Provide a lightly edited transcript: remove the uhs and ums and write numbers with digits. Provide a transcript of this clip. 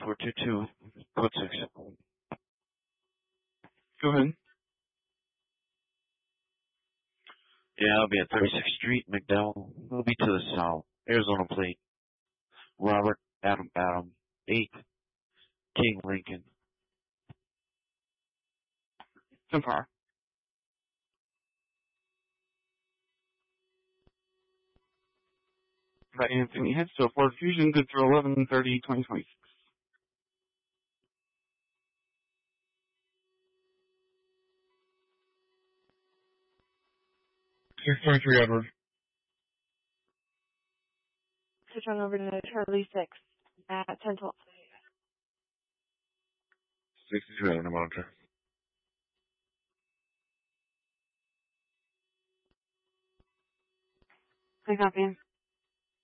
422, code 6. Go ahead. Yeah, I'll be at 36th Street, McDowell. We'll be to the south. Arizona plate. Robert, Adam, 8, King, Lincoln. So far. By Anthony Heads to a Ford Fusion, good for 11/30/2026. 623 Edward. Switch on over to Charlie 6 at 10:12. 62 Edward, monitor. I copy.